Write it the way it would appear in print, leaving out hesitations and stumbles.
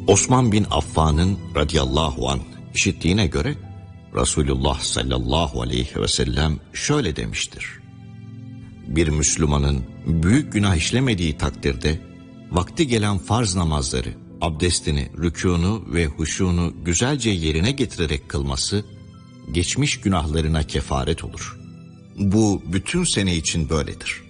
Osman bin Affan'ın radıyallahu anh işittiğine göre Resulullah sallallahu aleyhi ve sellem şöyle demiştir: bir Müslümanın büyük günah işlemediği takdirde vakti gelen farz namazları, abdestini, rükûnu ve huşûnu güzelce yerine getirerek kılması geçmiş günahlarına kefaret olur. Bu bütün sene için böyledir.